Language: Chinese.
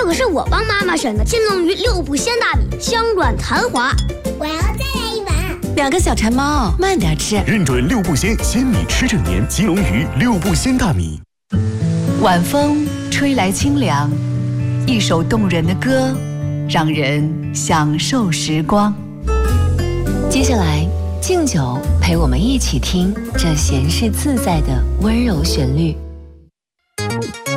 这可是我帮妈妈选的金龙鱼6步鲜大米，香软弹滑。 我要再来一碗。 2个小馋猫，慢点吃。 认准6步鲜，鲜米吃正年。金龙鱼6步鲜大米。 晚风吹来清凉，一首动人的歌，让人享受时光。接下来，敬酒陪我们一起听这闲适自在的温柔旋律。